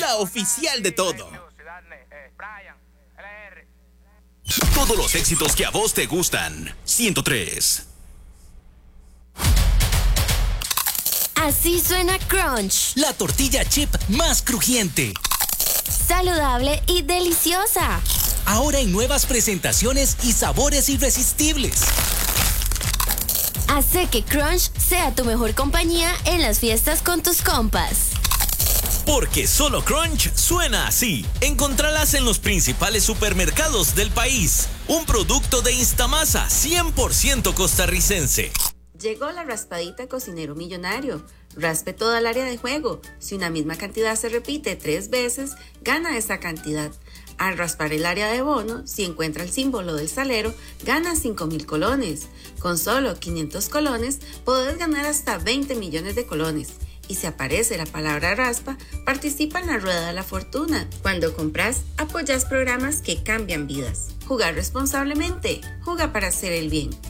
la oficial de todo. Todos los éxitos que a vos te gustan. 103. Así suena Crunch. La tortilla chip más crujiente, saludable y deliciosa. Ahora en nuevas presentaciones y sabores irresistibles. Hace que Crunch sea tu mejor compañía en las fiestas con tus compas. Porque solo Crunch suena así. Encontralas en los principales supermercados del país. Un producto de Instamasa 100% costarricense. Llegó la raspadita Cocinero Millonario. Raspe toda el área de juego. Si una misma cantidad se repite 3 veces, gana esa cantidad. Al raspar el área de bono, si encuentra el símbolo del salero, gana 5,000 colones. Con solo 500 colones, podés ganar hasta 20 millones de colones. Y si aparece la palabra raspa, participa en la rueda de la fortuna. Cuando compras, apoyas programas que cambian vidas. Jugar responsablemente. Juega para hacer el bien.